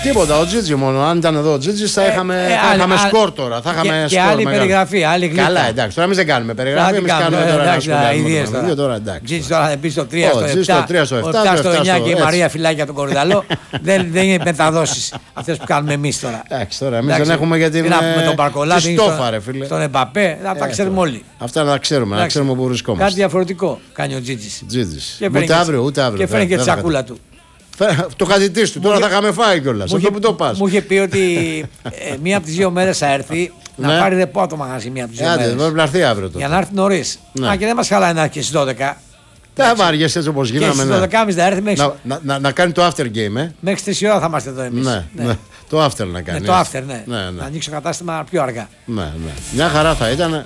Τίποτα, ο Τζίτζι μόνο. Αν ήταν εδώ ο Τζίτζι θα είχαμε σκορ τώρα. Θα είχαμε και άλλη περιγραφή, άλλη γλύκα. Καλά, εντάξει, τώρα εμείς δεν κάνουμε περιγραφή. Εμείς κάνουμε τώρα ένα σχολείο. Τζίτζι τώρα θα μπει στο 3, στο 7, στο 9 και η Μαρία φυλάκια τον Κορυδαλό. Δεν είναι μεταδόσεις αυτές που κάνουμε εμείς τώρα. Εντάξει, τώρα εμείς δεν έχουμε γιατί με τον Παρκολάτη, στον Εμπαπέ, τα ξέρουμε όλοι. Αυτά να τα ξέρουμε, να ξέρουμε που βρισκόμαστε. Κάτι διαφορετικό κάνει ο Τζίτζι. Ούτε αύριο. Και φέρνει και τη σακούλα του. Το χαζητής του, τώρα θα είχαμε φάει κιόλας. Αυτό που το πας. Μου είχε πει ότι μία από τις 2 μέρες θα έρθει να πάρει ρεπό από το μαγαζί μία από τις 2 μέρες. Πρέπει να έρθει αύριο. Για να έρθει νωρίς. Α, και δεν μας χαλάει να έρθει και στις 12. Δεν βάριεσαι έτσι όπως γίναμε. Και στις 12.30 θα έρθει μέχρι. Να κάνει το after game, Μέχρι στις 3 ώρα θα είμαστε εδώ εμείς. Ναι. Το after να κάνει. Το after, ναι. Να ανοίξει το κατάστημα πιο αργά. Ναι. Μια χαρά θα ήταν.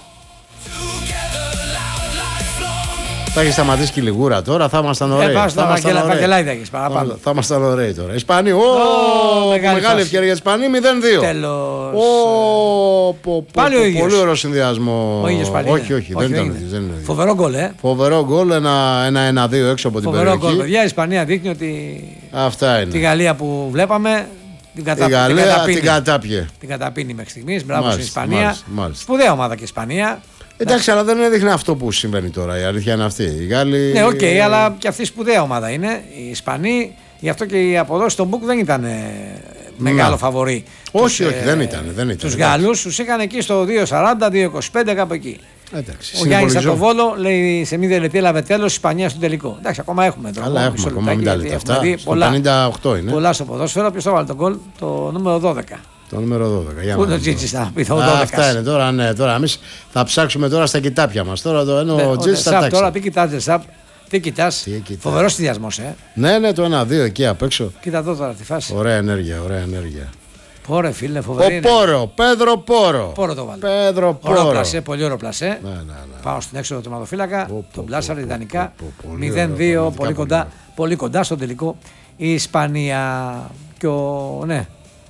Θα έχει σταματήσει και η λιγούρα τώρα, θα ήμασταν ωραίοι. Βαγγελάιδη έχεις παραπάνω. Θα ήμασταν ωραίοι τώρα. Ισπανοί, μεγάλη ευκαιρία για Ισπανοί, 0-2. Τέλος. Πάλι ο ίδιος. Πολύ ωραίο συνδυασμό. Ο ίδιος πάλι. Όχι, δεν ήταν. Φοβερό γκολ, Φοβερό γκολ, ένα 1-2 έξω από την περιοχή. Φοβερό γκολ, παιδιά. Η Ισπανία δείχνει ότι. Αυτά είναι. Τη Γαλλία που βλέπαμε. Η Γαλλία την κατάπιε. Την καταπίνει μέχρι στιγμής. Μπράβο στην Ισπανία. Σπουδαία ομάδα και η Ισπανία. Εντάξει, αλλά δεν έδειχνε αυτό που συμβαίνει τώρα. Η αλήθεια είναι αυτή. Οι Γάλλοι. Ναι, οκ, αλλά και αυτή η σπουδαία ομάδα είναι. Οι Ισπανοί, γι' αυτό και η αποδόση στον Μπουκ δεν ήταν μεγάλο φαβορί. Όχι, δεν ήταν. Τους Γάλλους τους είχαν εκεί στο 2-40, 2-25, κάπου εκεί. Εντάξει, ο Γιάννης από το Βόλο λέει σε 0 λεπτή έλαβε τέλος η Ισπανία στον τελικό. Εντάξει, ακόμα έχουμε τώρα. Αλλά έχουμε ακόμα, μην τα λέτε αυτά. Στο 58 είναι. Πολλά στο ποδόσφαιρο. Ποιος θα βάλει τον γκολ, το νούμερο 12. Το νούμερο 12. Πού είναι ο Τζίτζις θα πει το 12. Αυτά είναι τώρα, ναι. Τώρα εμείς θα ψάξουμε τώρα στα κοιτάπια μας. Τώρα ο Τζίτζις θα τάξει. Τώρα τι κοιτάς, Τζεσάπ. Τι κοιτάς. Φοβερός συνδυασμός, Ναι, το 1-2 εκεί απ' έξω. Κοίτα εδώ τώρα τη φάση. Ωραία ενέργεια. Πόρε φίλε, φοβερή. Πέδρο Πόρο. Πόρο το βάλε. Πέδρο Πόρο. Ωραίο πλασέ, πολύ ωραίο πλασέ. Ναι. Πάω στην έξοδο του τερματοφύλακα. Τον πλάσαρε ιδανικά. 0-2, πολύ κοντά στον τελικό. Η Ισπανία και ναι.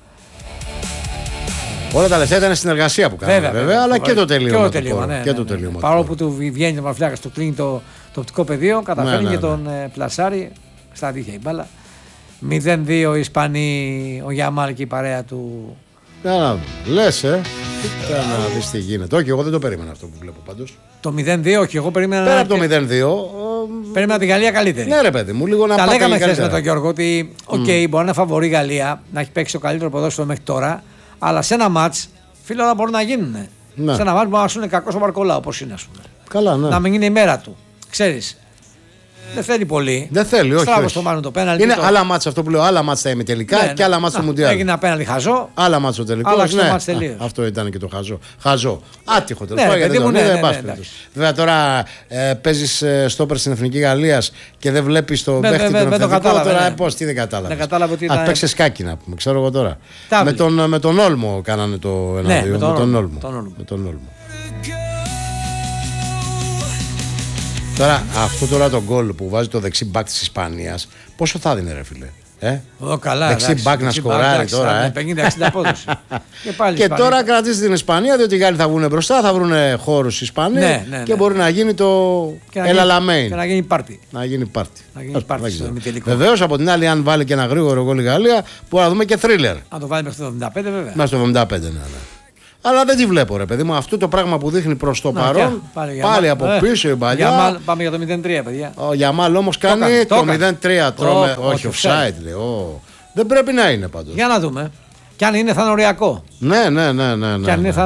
Όλα τα λεφτά ήταν συνεργασία που κάναμε βέβαια, αλλά και το τελείωμα. Και το τελείωμα. Παρόλο που του βγαίνει το τερματοφύλακα, του κλείνει το οπτικό πεδίο, καταφέρνει και τον πλασάρει στα δίχτυα η μπάλα. 0-2 οι Ισπανοί, ο Γιαμάλ και η παρέα του. Λες, να δεις τι γίνεται. Όχι, εγώ δεν το περίμενα αυτό που βλέπω πάντως. Το 0-2, όχι, εγώ περίμενα. Πέρα από το 0-2. Περίμενα τη Γαλλία καλύτερη. Ναι, ρε παιδί μου, λίγο να τα λέγαμε χθες με τον Γιώργο ότι, μπορεί να φαβορεί η Γαλλία, να έχει παίξει το καλύτερο ποδόσφαιρο μέχρι τώρα, αλλά σε ένα μάτς, φίλε, όλα μπορούν να γίνουν. Ναι. Σε ένα μάτς μπορεί να σου είναι κακός ο Μπαρκολά, όπως είναι, ας πούμε. Καλά, ναι. Να μην είναι η μέρα του. Ξέρεις. Δεν θέλει πολύ. Δεν θέλει, όχι. Στράβο στο μάλλον το πέναλτι. Είναι άλλα μάτσα αυτό που λέω. Άλλα μάτσα τα ημιτελικά και άλλα μάτσα στο Μουντιάλ. Έγινε ένα πέναλτι χαζό. Άλλα μάτσα το τελικό. Αυτό ήταν και το χαζό. Άτυχο τέλος πάντων. Βέβαια τώρα παίζεις στόπερ στην Εθνική Γαλλία και δεν βλέπεις το παίχτη του επιθετικό. Τώρα πώς, τι δεν κατάλαβες. Αν παίξεις σκάκι να πούμε, ξέρω εγώ τώρα. Με τον Όλμο κάνανε το 1-2. Με τον Όλμο. Τώρα αυτό τώρα το γκολ που βάζει το δεξί μπακ της Ισπανίας, πόσο θα δίνει ρε φίλε. Καλά, δεξί μπακ να σκοράρει τώρα. 50-60 απόδοση. Και τώρα κρατήσει την Ισπανία, διότι οι Γάλλοι θα βγουν μπροστά, θα βρουν χώρους στις Ισπανία και μπορεί να γίνει το Ελαλαμέιν. Και να γίνει πάρτι. Να γίνει πάρτι. Βεβαίως από την άλλη, αν βάλει και ένα γρήγορο γκολ η Γαλλία, μπορεί να δούμε και θρίλερ. Αν το βάλει μέχρι το 75 βέβαια. Μέχρι το 75, ναι. Αλλά δεν τη βλέπω ρε παιδί μου. Αυτό το πράγμα που δείχνει προς το παρόν. Πάλι από πίσω η παλιά. Πάμε για το 0-3, παιδιά. Ο Γιαμάλ όμως κάνει το 0-3. Όχι, offside λέει. Δεν πρέπει να είναι πάντως. Για να δούμε. Κι αν είναι θα είναι οριακό. Ναι. Κι αν είναι θα